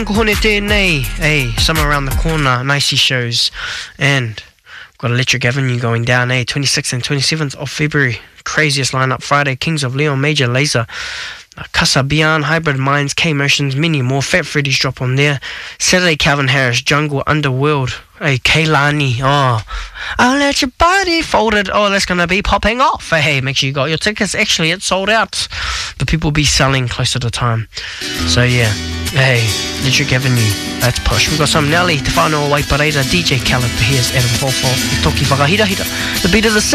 Hone tēnei, hey, summer around the corner, nicey shows, and got Electric Avenue going down, 26th and 27th of February, craziest lineup. Friday, Kings of Leon, Major Lazer, Kasabian, Hybrid Minds, K-Motions, many more. Fat Freddy's drop on there. Saturday, Calvin Harris, Jungle, Underworld, hey, Kaylani, I'll let your body folded. Oh, that's going to be popping off. Hey, make sure you got your tickets. Actually, it's sold out, but people will be selling close to the time. So, yeah, hey, Electric Avenue, that's push. We've got some Nelly, Tefano, White Parade, DJ Khaled, here's Adam Fofo, Toki Whakahira, the beat of the